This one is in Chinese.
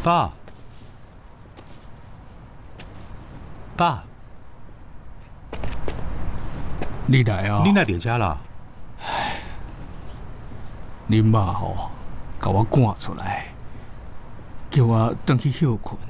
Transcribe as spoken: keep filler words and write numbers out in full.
爸，爸， 你来啊！ 你哪伫遮啦？ 恁妈吼，甲我赶出来，叫我转去休困。